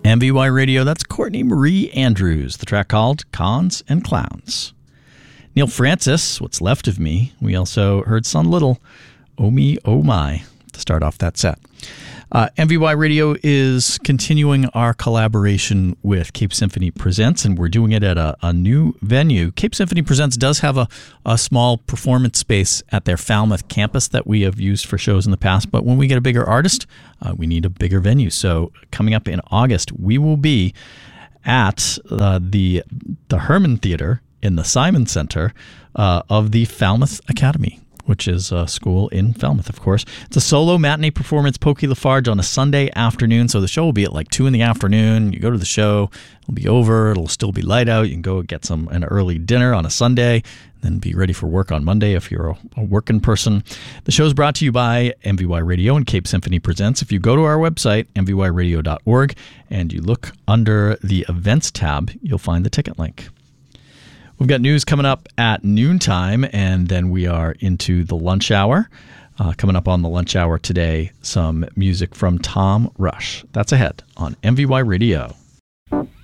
MVY Radio, that's Courtney Marie Andrews, the track called Cons and Clowns. Neil Francis, What's Left of Me. We also heard Son Little, Oh Me, Oh My, to start off that set. MVY Radio is continuing our collaboration with Cape Symphony Presents, and we're doing it at a new venue. Cape Symphony Presents does have a small performance space at their Falmouth campus that we have used for shows in the past, but when we get a bigger artist, we need a bigger venue. So coming up in August, we will be at the Herman Theater in the Simon Center of the Falmouth Academy, which is a school in Falmouth, of course. It's a solo matinee performance, Pokey Lafarge, on a Sunday afternoon. So the show will be at like 2 in the afternoon. You go to the show, it'll be over, it'll still be light out. You can go get an early dinner on a Sunday, then be ready for work on Monday if you're a working person. The show is brought to you by MVY Radio and Cape Symphony Presents. If you go to our website, mvyradio.org, and you look under the events tab, you'll find the ticket link. We've got news coming up at noontime, and then we are into the lunch hour. Coming up on the lunch hour today, some music from Tom Rush. That's ahead on MVY Radio.